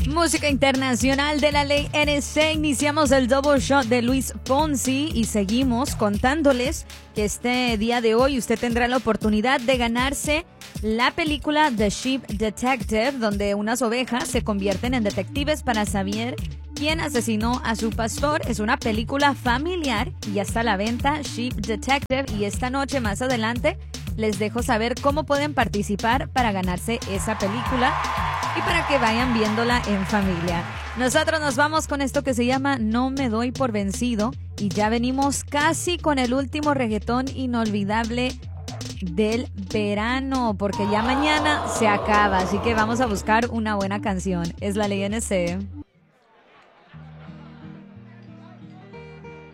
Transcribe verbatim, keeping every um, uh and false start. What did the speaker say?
Música internacional de la ley N C. Iniciamos el double shot de Luis Fonsi y seguimos contándoles que este día de hoy usted tendrá la oportunidad de ganarse la película The Sheep Detective, donde unas ovejas se convierten en detectives para saber quién asesinó a su pastor. Es una película familiar y ya está a la venta, Sheep Detective, y esta noche más adelante les dejo saber cómo pueden participar para ganarse esa película y para que vayan viéndola en familia. Nosotros nos vamos con esto que se llama No me doy por vencido y ya venimos casi con el último reggaetón inolvidable del verano, porque ya mañana se acaba, así que vamos a buscar una buena canción. Es la ley N C.